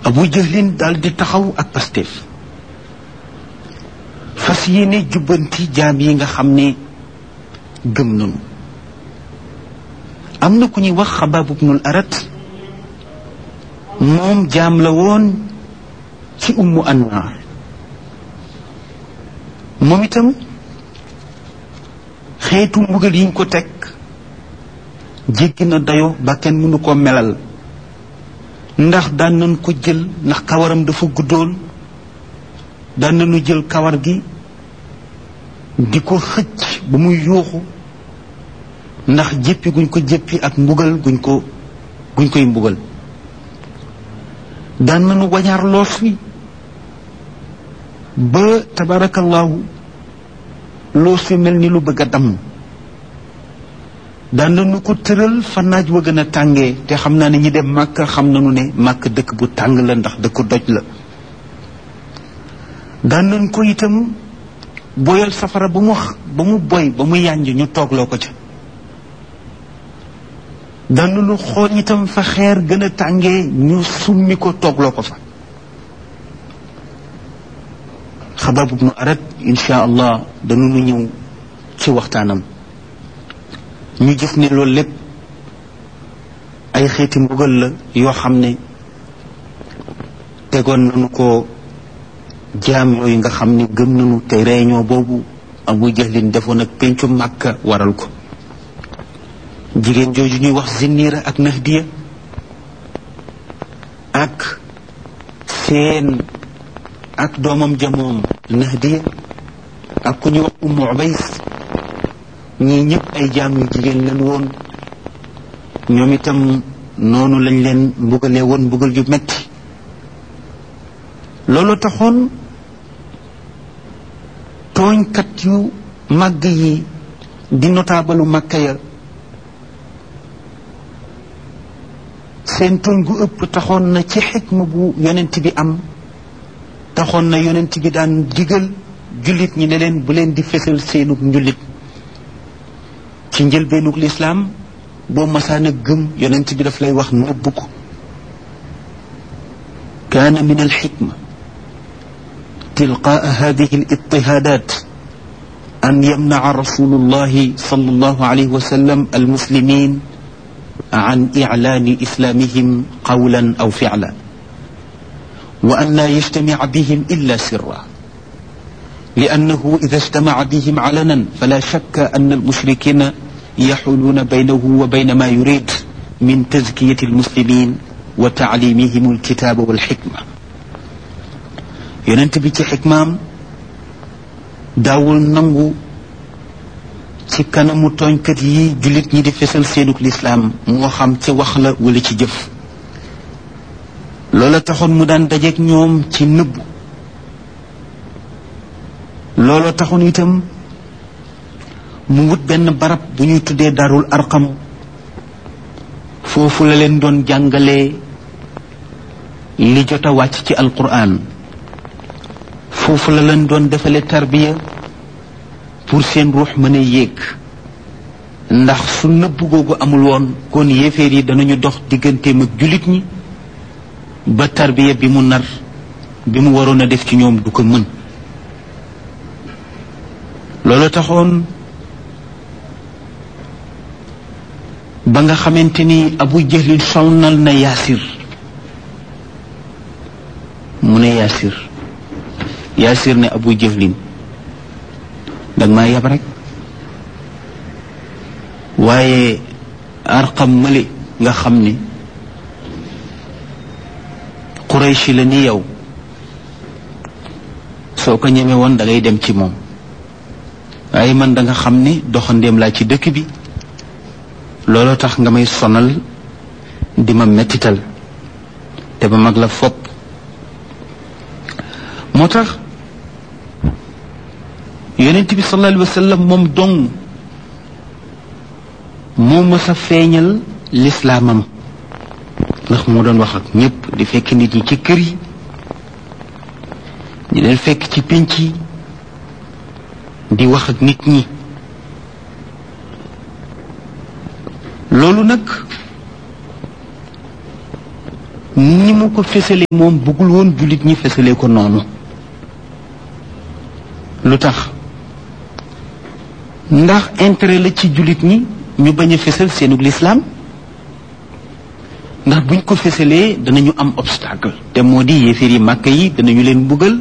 Abu Jahlin daal di taxaw ak Pastef fas yéene jubbanti jaam yi nga xam ne gëm nañu. am na ku ñuy wax Xabaab ibnul Arat, moom jaam la woon ci Ummu Anwaar. moom itam xeetu mbugal yiñ ko teg jéggi na dayo ba kenn mënu ko melal, ndax daan nañ ko jël, ndax kawaram dafa guddoon, daan nañu jël kawar gi di ko xëcc ba muy yuuxu ndax jéppi guñ ko jéppi ak mbugal guñ koy mbugal. daan nañu wañaar loos wi ba tabarakallahu loos wi mel ni lu bëgg a damm. daan nañu ko tëral fa naaj wa gën a tàngee, te xam naa ne ñi dem Màkka xam nañu ne Màkka dëkk bu tàng la ndax dëkk doj la. daan nañ ko itam boyal safara ba mu boy ba mu yànj ñu toogloo ko ca. daan nañu xool itam fa xeer gën a tàngee ñu summi ko toogloo ko fa. Xabaab ibnu Arat insha allah dañu ñëw ci waxtaanam. ñu gis ne loolu lépp ay xeeti mbugal la yoo xam ne tegoon nañu ko jaam yooyu nga xam ne gëm nañu, te réunion boobu Abu Jahlin defoon ak pencu Màkka waral ko. jigéen jooju ñuy wax Zinniira ak Nahdiya ak seen ak doomam jamoom Nahdiya ak ku ñuy wax Ummu Ubays, ñii ñëpp ay jaam yu jigéen leen woon. ñoom itam noonu lañ leen mbugalee woon mbugal yu metti. loolu taxoon tooñkat yu màgg yi di notaabalu Makka ya seen tooñ gu ëpp taxoon na ci xikma bu yonent bi am, taxoon na yonent bi daan digal jullit ñi ne leen bu leen di fesal seenug njullit. ci njëlbeenug lislaam boo masaana gëm yonent bi daf lay wax nëbb ko. kaana min alxikma tilqaa hadihi alitihaadat an yamnaca rasulullahi sallallahu alayhi wa sallam almuslimin an iclaani islamihim qawlan aw ficlan wa an laa yajtamica bihim illa sirra liannahu ida ijtamaca bihim calanan fala shakka an almushrikina yaxuluuna baynahu wa bayna ma yurid min tazkiyati almuslimin wa taclimihim alkitaaba walxikma. yonent bi ci xikmaam daawul nangu ci kanamu tooñkat yi jullit ñi di fesal seenug lislaam, moo xam ci wax la wala ci jëf. loola taxoon mu daan dajeek ñoom ci nëbbu. loola taxoon itam mu wut benn barab bu ñuy tuddee Daarul Arqam. foofu la leen doon jàngalee li jot a wàcc ci alquran. foofu la leen doon defale tarbiya pour seen ruux mën a yéeg, ndax su nëbb googu amul woon kon yéeféer yi danañu dox digganteem ak jullit ñi ba tarbiya bi mu waroon a def ci ñoom du ko mën. loolu taxoon ba nga xamante ni Abu Jahlin sonnal na Yaasir, mu ne Yaasir ne Abu Jahlin dag maa yab rek, waaye Arqam mali nga xam ne Quraysh la ni yow, soo ko ñeme woon da ngay dem ci moom, waaye man da nga xam ne doxandéem laa ci dëkk bi, looloo tax nga may sonal di ma mettital te ba mag la fopp. moo tax yonent bi sallallahu alayhi wa sallam moom dong moo mës a feeñal lislaamam, ndax moo doon wax ak ñëpp, di fekk nit ñi ci kër yi, di leen fekk ci pénc yi, di wax ak nit ñi. loolu nag ni mu ko fësale moom bëggul woon jullit ñi fësale ko noonu. lu tax ndax intérêt la ci jullit ñi ñu bañ a fësal seenug lislaam, ndax buñ ko fësalee danañu am obstacle, te moo di yéeféer yi màkk yi danañu leen mbugal.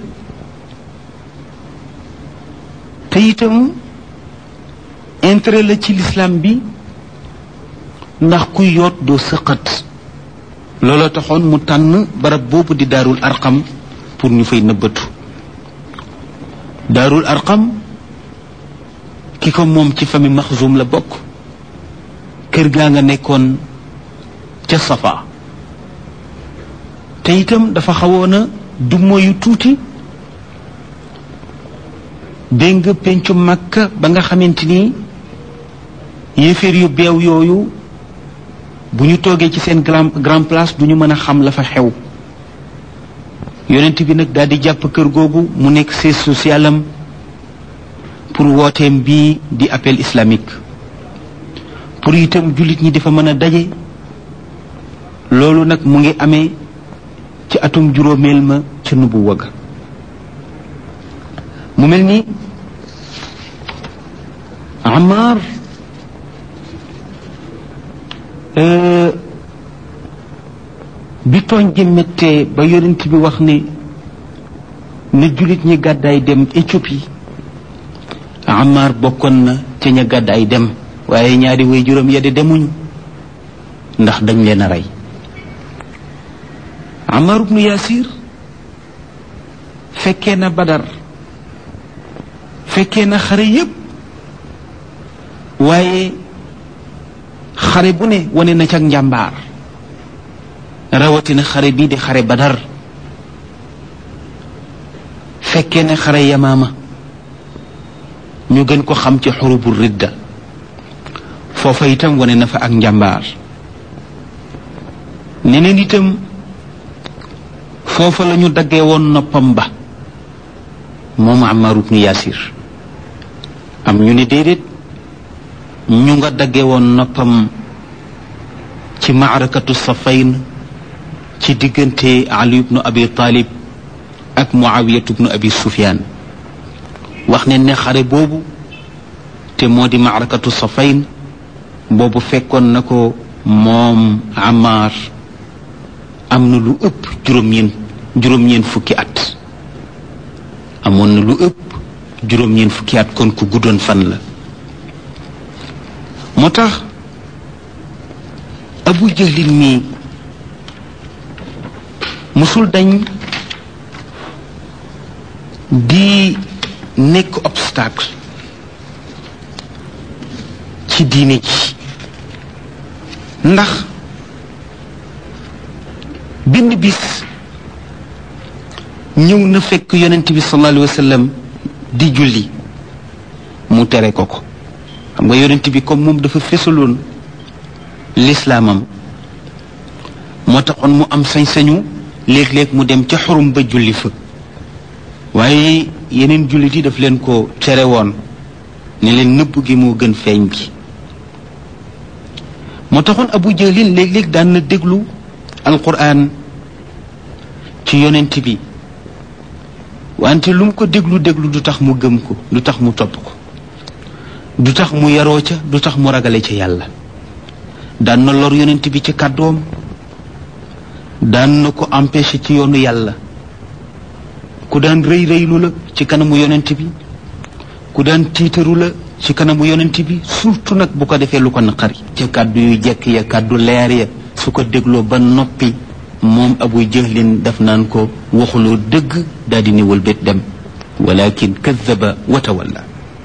te itam intérêt la ci lislaam bi, ndax kuy yoot doo sëqat. looloo taxoon mu tànn barab boobu di daarul arqam pour ñu fay nëbbatu. daarul arqam ki ko moom ci famille Maxzum la bokk. kër gaa nga nekkoon ca Safa, te itam dafa xawoon a du moyu tuuti dégg nga pencu Makka ba nga xamante ni yéeféer yu beew yooyu bu ñu toogee ci seen grand place du ñu mën a xam la fa xew. yonent bi nag daal di jàpp kër googu mu nekk siège social am pour wooteem bii di appel islamique, pour itam jullit ñi dafa mën a daje. loolu nag mu ngi amee ci atum juróomeel ma ca nubuwa ga. mu mel ni Amar bi tooñ gi méttee ba yonent bi wax ne jullit ñi gàddaay dem Éthiopie, Amar bokkoon na ca ña gàddaay dem, waaye ñaari way juróom ya de demuñu ndax dañ leen a rey. Ammar ibnu Yaasir fekkee na Badar, fekkee na xare yépp, waaye xare bu ne wane na ca njàmbaar, rawatina xare bii di xare Badar. fekkee na xare Yamaama, ñu gën ko xam ci xurubu ridda, foofa itam wane na fa ak njàmbaar. neneen itam foofa la ñu daggee woon noppam ba moom Ammar ibnu Yaasir. am ñu ne déedéet, ñu nga daggee woon noppam ci maarakatu Safayn ci diggante Ali ibnu Abi Talib ak Muawiyatu ibnu Abi Sufyaan. wax ne xare boobu te moo di maarakatu Safayn boobu fekkoon na ko moom Ammar am na lu ëpp juróom-ñeen fukki at. amoon na lu ëpp juróom-ñeen fukki at, kon ku guddoon fan la. moo tax Abu Jahlin mi musul dañ di nekk obstacle ci diine ji, ndax benn bis ñëw na fekk yonent bi sallallahu alayhi wa sallam di julli mu tere ko ko. xam nga yonent bi comme moom dafa fesaloon lislaamam, moo taxoon mu am sañ-sañu léeg-léeg mu dem ca xurum ba julli fa, waaye yeneen jullit yi daf leen ko tere woon ne leen nëbb gi moo gën feeñ bi. moo taxoon Abu Jahlin léeg-léeg daan na déglu alquran ci yonent bi, wante lu mu ko déglu du tax mu gëm ko, du tax mu topp ko, du tax mu yaroo ca, du tax mu ragale ca yàlla. daan na lor yonent bi ci kàddoom, daan na ko empêché ci yoonu yàlla. ku daan rëy-rëylu la ci kanamu yonent bi, ku daan tiitaru la ci kanamu yonent bi, surtout nag bu ko defee lu ko naqari ca kàddu yu jekk ya, kàddu leer ya. su ko dégloo ba noppi moom Abu Jahlin daf naan ko waxuloo dëgg, daal di néewal bét dem, walakin kazzaba wa tawalla.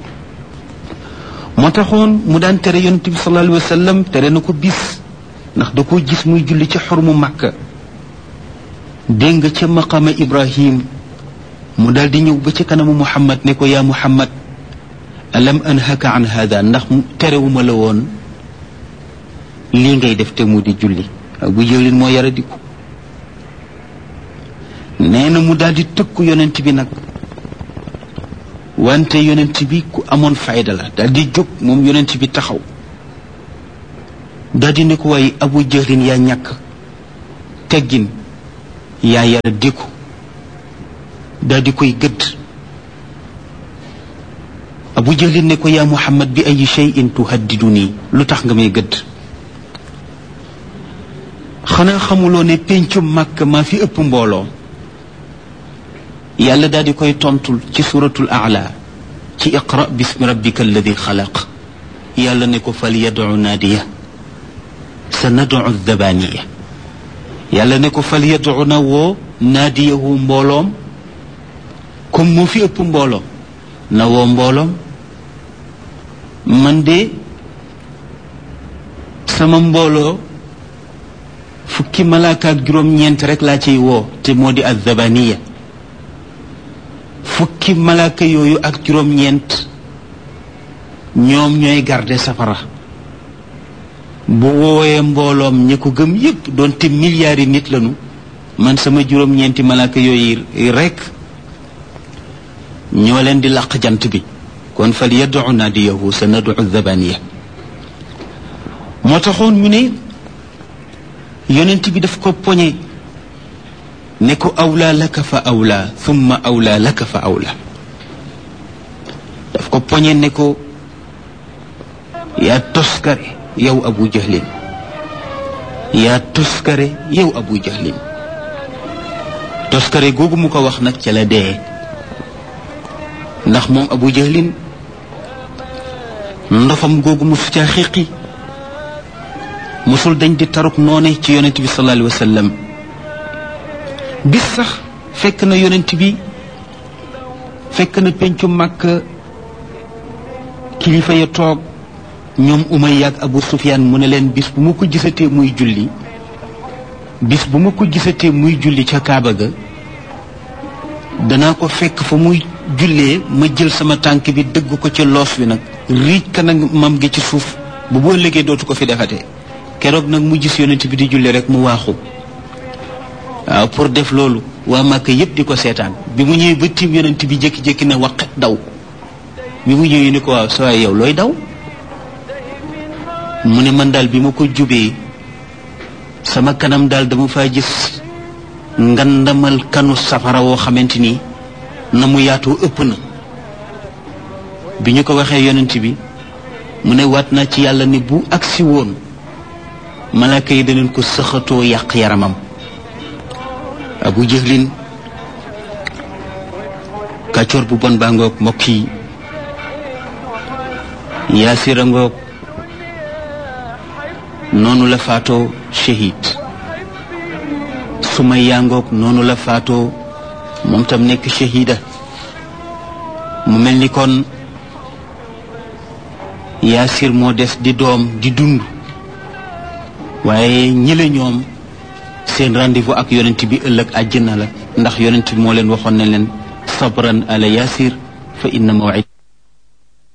moo taxoon mu daan tere yonent bi sallallahu alayhi wa sallam, tere na ko bis ndax da koo gis muy julli ci xormu Makka. dégg nga ca maqama Ibrahim mu daal di ñëw ba ci kanamu Muhammad ne ko yaa Muhammad alam anhaka an hada, ndax terewuma la woon lii ngay def te mu di julli. Abu Jahlin moo yara diku. nee na mu daal di tëkku yonent bi nag, wante yonent bi ku amoon fayda la. daal di jóg moom yonent bi taxaw, daal di ne ko waaye Abu Jahlin yaa ñàkk teggin yaayara déku daal di koy gëdd. Abu Jahlin ne ko yaa Muhammad bi ay shay'in tuhaddiduni, lu tax nga may gëdd? xanaa xamuloo ne péncum Makka maa fi ëpp mbooloo? yàlla daal di koy tontul ci suratul A'la ci iqra bismi rabbika alladi xalaq. yàlla ne ko fal yad'u naadiya sa nad'u dabaniya. yàlla ne ko fal yad'u na woo naadiyahu mbooloom, comme moo fi ëpp mbooloo na woo mbooloom. man de sama mbooloo fukki malaaka ak juróom-ñeent rek laa ciy woo, te moo di azzabaniya. fukki malaaka yooyu ak juróom-ñeent ñoom ñooy garde safara. bu woowee mbooloom ñi ko gëm yépp doonte milliards yi nit lañu, man sama juróom-ñeenti malaaka yooyu rek ñoo leen di làq jant bi. kon fal yad'u naadiyahu sa nad'u zabaniya. moo taxoon ñu ne yonent bi daf ko poñe ne ko awlaa laka fa awlaa thumma awlaa laka fa awlaa. daf ko poñe ne ko yaa toskare yow Abu Jahlin, yaa toskare yow Abu Jahlin. toskare googu mu ko wax nag ca la dee, ndax moom Abu Jahlin ndofam googu mu fi ca xiqi musul dañ di taruk noone ci yonent bi sallallahu alayhi wa sallam. bis sax fekk na yonent bi fekk na pencu Makka kilifa ya toog ñoom Umayya ak Abu Sufyaan, mu ne leen bis bu ma ko gisatee muy julli, bis bu ma ko gisatee muy julli ca Kaaba ga, danaa ko fekk fa muy jullee ma jël sama tànk bi dëgg ko ci loos wi nag riij kanamam gi ci suuf bu boo liggéey dootu ko fi defatee. keroog nag mu gis yonent bi di julli rek mu waaxu. waaw pour def loolu waa Màkka yépp di ko seetaan. bi mu ñëwee ba tiim yonent bi jékki-jékki ne waqet daw. bi mu ñëwee ni ko waaw sa waay yow looy daw? mu ne man daal bi ma ko jubee sama kanam daal dama faa gis ngandamal kanu safara woo xamante ni na mu yaatoo ëpp na. bi ñu ko waxee yonent bi mu ne waat naa ci yàlla ni bu agsi woon malaaka yi danañ ko sëxatoo yàq yaramam. Abu Jahlin kàccoor bu bon baa ngoog mbokk yi. Yaasir a ngoog noonu la faatoo shahid. Sumayya ngoog noonu la faatoo moom tam nekk shahida. mu mel ni kon Yaasir moo des di doom di dund, waaye ñële ñoom seen rendez-vous ak yonent bi ëllëg àjjana la, ndax yonent bi moo leen waxoon ne leen sabran ala Yaasir fa inna maw'id